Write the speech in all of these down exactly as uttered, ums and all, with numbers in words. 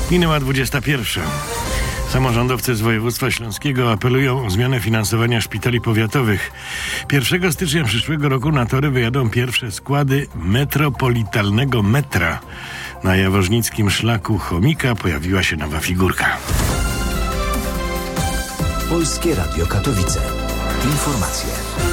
Minęła dwudziesta pierwsza. Samorządowcy z województwa śląskiego apelują o zmianę finansowania szpitali powiatowych. pierwszego stycznia przyszłego roku na tory wyjadą pierwsze składy metropolitalnego metra. Na jaworznickim szlaku Chomika pojawiła się nowa figurka. Polskie Radio Katowice. Informacje.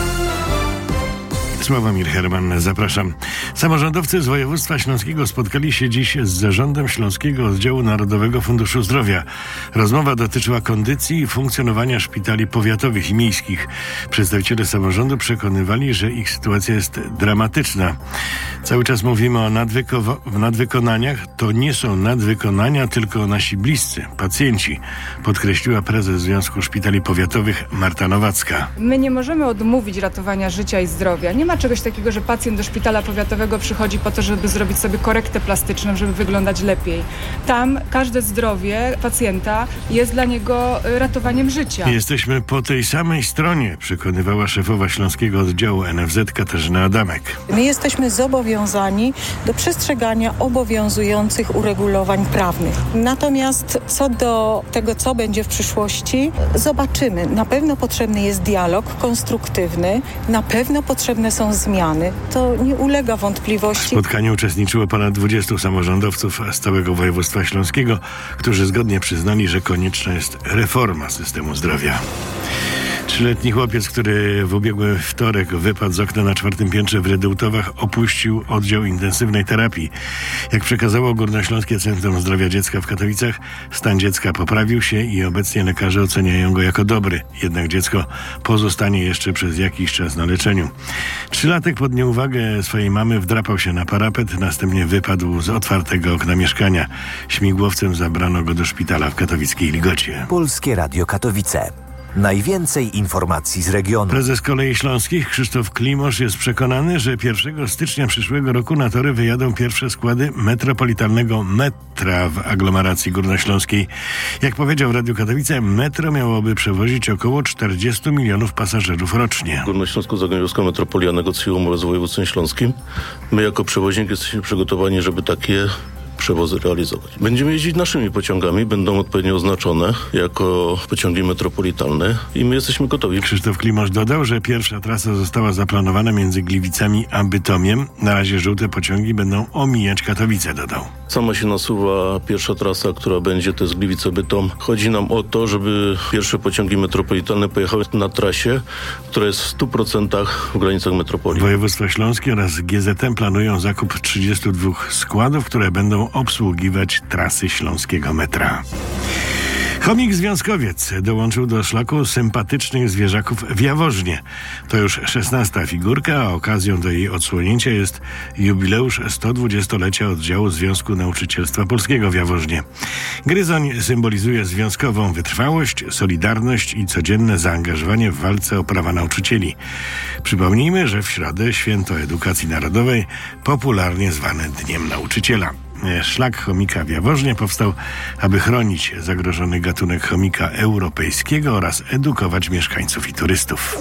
Sławomir Herman, zapraszam. Samorządowcy z województwa śląskiego spotkali się dziś z zarządem Śląskiego Oddziału Narodowego Funduszu Zdrowia. Rozmowa dotyczyła kondycji i funkcjonowania szpitali powiatowych i miejskich. Przedstawiciele samorządu przekonywali, że ich sytuacja jest dramatyczna. Cały czas mówimy o nadwyko- nadwykonaniach. To nie są nadwykonania, tylko nasi bliscy, pacjenci, podkreśliła prezes Związku Szpitali Powiatowych Marta Nowacka. My nie możemy odmówić ratowania życia i zdrowia. Nie ma czegoś takiego, że pacjent do szpitala powiatowego przychodzi po to, żeby zrobić sobie korektę plastyczną, żeby wyglądać lepiej. Tam każde zdrowie pacjenta jest dla niego ratowaniem życia. Jesteśmy po tej samej stronie, przekonywała szefowa Śląskiego Oddziału N F Z Katarzyna Adamek. My jesteśmy zobowiązani do przestrzegania obowiązujących uregulowań prawnych. Natomiast co do tego, co będzie w przyszłości, zobaczymy. Na pewno potrzebny jest dialog konstruktywny, na pewno potrzebne są zmiany. To nie ulega wątpliwości. W spotkaniu uczestniczyło ponad dwudziestu samorządowców z całego województwa śląskiego, którzy zgodnie przyznali, że konieczna jest reforma systemu zdrowia. Trzyletni chłopiec, który w ubiegły wtorek wypadł z okna na czwartym piętrze w Redeutowach, opuścił oddział intensywnej terapii. Jak przekazało Górnośląskie Centrum Zdrowia Dziecka w Katowicach, stan dziecka poprawił się i obecnie lekarze oceniają go jako dobry. Jednak dziecko pozostanie jeszcze przez jakiś czas na leczeniu. Trzylatek pod nieuwagę swojej mamy wdrapał się na parapet, następnie wypadł z otwartego okna mieszkania. Śmigłowcem zabrano go do szpitala w katowickiej Ligocie. Polskie Radio Katowice. Najwięcej informacji z regionu. Prezes Kolei Śląskich Krzysztof Klimosz jest przekonany, że pierwszego stycznia przyszłego roku na tory wyjadą pierwsze składy metropolitalnego metra w aglomeracji górnośląskiej. Jak powiedział w Radiu Katowice, metro miałoby przewozić około czterdziestu milionów pasażerów rocznie. Górnośląsko-Zagłębiowska Metropolia negocjuje umowę z województwem śląskim. My jako przewoźnik jesteśmy przygotowani, żeby takie przewozy realizować. Będziemy jeździć naszymi pociągami, będą odpowiednio oznaczone jako pociągi metropolitalne i my jesteśmy gotowi. Krzysztof Klimosz dodał, że pierwsza trasa została zaplanowana między Gliwicami a Bytomiem. Na razie żółte pociągi będą omijać Katowice, dodał. Sama się nasuwa pierwsza trasa, która będzie, to jest Gliwice-Bytom. Chodzi nam o to, żeby pierwsze pociągi metropolitalne pojechały na trasie, która jest w stu procentach w granicach metropolii. Województwo Śląskie oraz G Z M planują zakup trzydziestu dwóch składów, które będą obsługiwać trasy śląskiego metra. Chomik Związkowiec dołączył do szlaku sympatycznych zwierzaków w Jaworznie. To już szesnasta figurka, a okazją do jej odsłonięcia jest jubileusz sto dwudziestolecia oddziału Związku Nauczycielstwa Polskiego w Jaworznie. Gryzoń symbolizuje związkową wytrwałość, solidarność i codzienne zaangażowanie w walce o prawa nauczycieli. Przypomnijmy, że w środę święto edukacji narodowej, popularnie zwane Dniem Nauczyciela. Szlak chomika w Jaworznie powstał, aby chronić zagrożony gatunek chomika europejskiego oraz edukować mieszkańców i turystów.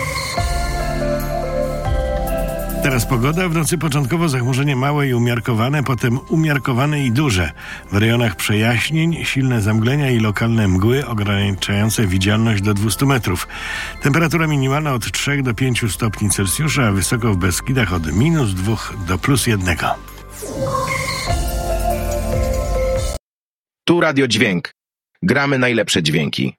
Teraz pogoda. W nocy początkowo zachmurzenie małe i umiarkowane, potem umiarkowane i duże. W rejonach przejaśnień, silne zamglenia i lokalne mgły ograniczające widzialność do dwustu metrów. Temperatura minimalna od trzech do pięciu stopni Celsjusza, a wysoko w Beskidach od minus dwóch do plus jednego. Tu Radio Dźwięk. Gramy najlepsze dźwięki.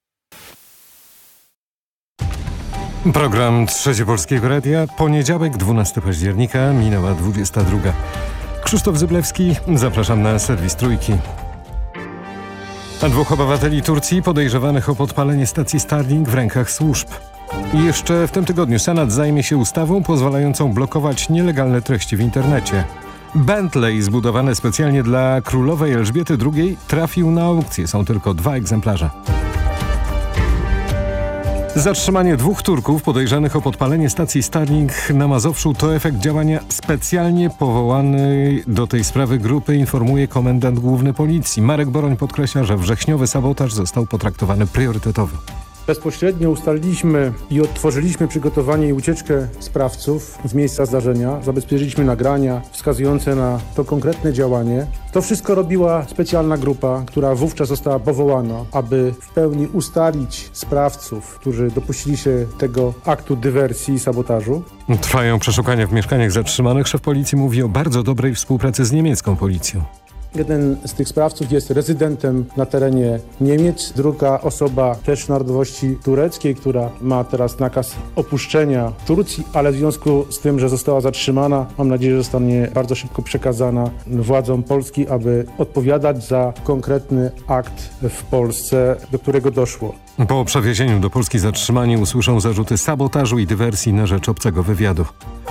Program Trzecie Polskiego Radia. Poniedziałek, dwunastego października, minęła dwudziesta druga. Krzysztof Zyblewski, zapraszam na serwis Trójki. Dwóch obywateli Turcji podejrzewanych o podpalenie stacji Starlink w rękach służb. I jeszcze w tym tygodniu Senat zajmie się ustawą pozwalającą blokować nielegalne treści w internecie. Bentley zbudowany specjalnie dla królowej Elżbiety drugiej trafił na aukcję. Są tylko dwa egzemplarze. Zatrzymanie dwóch Turków podejrzanych o podpalenie stacji Starlink na Mazowszu to efekt działania specjalnie powołanej do tej sprawy grupy, informuje komendant główny policji. Marek Boroń podkreśla, że wrześniowy sabotaż został potraktowany priorytetowo. Bezpośrednio ustaliliśmy i odtworzyliśmy przygotowanie i ucieczkę sprawców z miejsca zdarzenia. Zabezpieczyliśmy nagrania wskazujące na to konkretne działanie. To wszystko robiła specjalna grupa, która wówczas została powołana, aby w pełni ustalić sprawców, którzy dopuścili się tego aktu dywersji i sabotażu. Trwają przeszukania w mieszkaniach zatrzymanych. Szef policji mówi o bardzo dobrej współpracy z niemiecką policją. Jeden z tych sprawców jest rezydentem na terenie Niemiec, druga osoba też narodowości tureckiej, która ma teraz nakaz opuszczenia Turcji, ale w związku z tym, że została zatrzymana, mam nadzieję, że zostanie bardzo szybko przekazana władzom Polski, aby odpowiadać za konkretny akt w Polsce, do którego doszło. Po przewiezieniu do Polski zatrzymani usłyszą zarzuty sabotażu i dywersji na rzecz obcego wywiadu.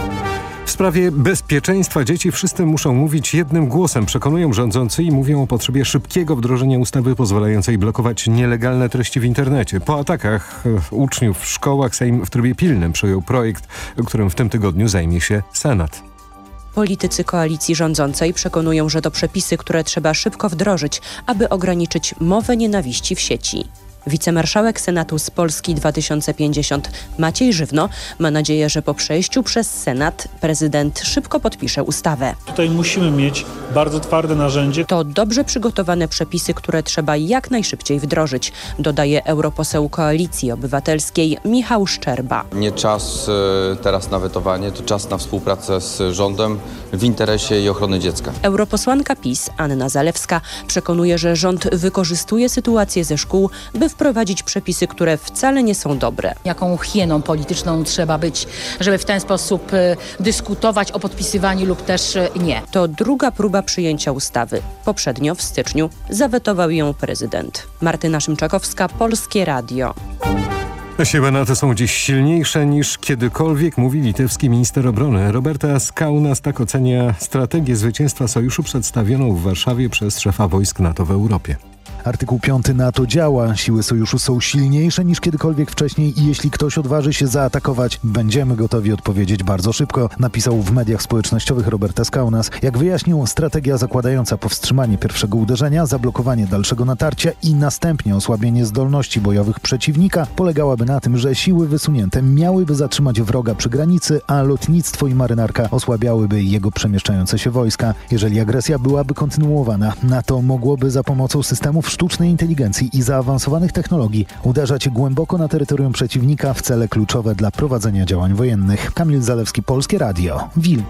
W sprawie bezpieczeństwa dzieci wszyscy muszą mówić jednym głosem, przekonują rządzący i mówią o potrzebie szybkiego wdrożenia ustawy pozwalającej blokować nielegalne treści w internecie. Po atakach uczniów w szkołach Sejm w trybie pilnym przyjął projekt, którym w tym tygodniu zajmie się Senat. Politycy koalicji rządzącej przekonują, że to przepisy, które trzeba szybko wdrożyć, aby ograniczyć mowę nienawiści w sieci. Wicemarszałek Senatu z Polski dwa tysiące pięćdziesiąt Maciej Żywno ma nadzieję, że po przejściu przez Senat prezydent szybko podpisze ustawę. Tutaj musimy mieć bardzo twarde narzędzie. To dobrze przygotowane przepisy, które trzeba jak najszybciej wdrożyć, dodaje europoseł Koalicji Obywatelskiej Michał Szczerba. Nie czas teraz na wetowanie, to czas na współpracę z rządem w interesie i ochrony dziecka. Europosłanka PiS Anna Zalewska przekonuje, że rząd wykorzystuje sytuację ze szkół, by wprowadzić przepisy, które wcale nie są dobre. Jaką hieną polityczną trzeba być, żeby w ten sposób y, dyskutować o podpisywaniu lub też y, nie. To druga próba przyjęcia ustawy. Poprzednio w styczniu zawetował ją prezydent. Martyna Szymczakowska, Polskie Radio. Siły NATO są dziś silniejsze niż kiedykolwiek, mówi litewski minister obrony. Robertas Kaunas tak ocenia strategię zwycięstwa sojuszu przedstawioną w Warszawie przez szefa wojsk NATO w Europie. Artykuł piąty NATO działa. Siły sojuszu są silniejsze niż kiedykolwiek wcześniej i jeśli ktoś odważy się zaatakować, będziemy gotowi odpowiedzieć bardzo szybko, napisał w mediach społecznościowych Robertas Kaunas. Jak wyjaśnił, strategia zakładająca powstrzymanie pierwszego uderzenia, zablokowanie dalszego natarcia i następnie osłabienie zdolności bojowych przeciwnika polegałaby na tym, że siły wysunięte miałyby zatrzymać wroga przy granicy, a lotnictwo i marynarka osłabiałyby jego przemieszczające się wojska. Jeżeli agresja byłaby kontynuowana, NATO mogłoby za pomocą systemów sztucznej inteligencji i zaawansowanych technologii uderzać głęboko na terytorium przeciwnika w cele kluczowe dla prowadzenia działań wojennych. Kamil Zalewski, Polskie Radio, Wilno.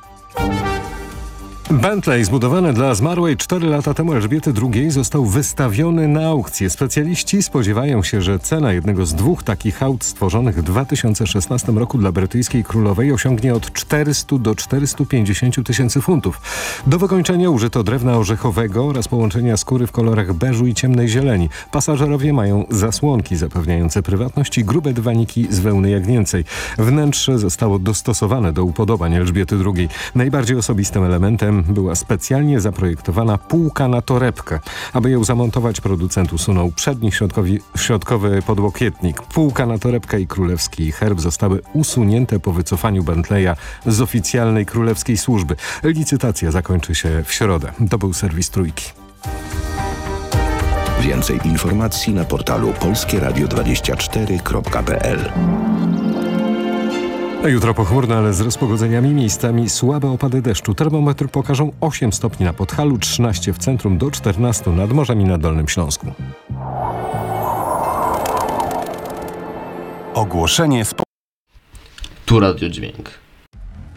Bentley zbudowany dla zmarłej cztery lata temu Elżbiety drugiej został wystawiony na aukcję. Specjaliści spodziewają się, że cena jednego z dwóch takich aut stworzonych w dwa tysiące szesnastym roku dla brytyjskiej królowej osiągnie od czterystu do czterystu pięćdziesięciu tysięcy funtów. Do wykończenia użyto drewna orzechowego oraz połączenia skóry w kolorach beżu i ciemnej zieleni. Pasażerowie mają zasłonki zapewniające prywatność i grube dywaniki z wełny jagnięcej. Wnętrze zostało dostosowane do upodobań Elżbiety drugiej. Najbardziej osobistym elementem była specjalnie zaprojektowana półka na torebkę. Aby ją zamontować, producent usunął przedni środkowi, środkowy podłokietnik. Półka na torebkę i królewski herb zostały usunięte po wycofaniu Bentleya z oficjalnej królewskiej służby. Licytacja zakończy się w środę. To był serwis Trójki. Więcej informacji na portalu polskie radio dwadzieścia cztery kropka p l. Jutro pochmurno, ale z rozpogodzeniami, miejscami słabe opady deszczu. Termometry pokażą osiem stopni na Podhalu, trzynaście w centrum, do czternastu nad morzem i na Dolnym Śląsku. Ogłoszenie spo... Tu Radio Dźwięk.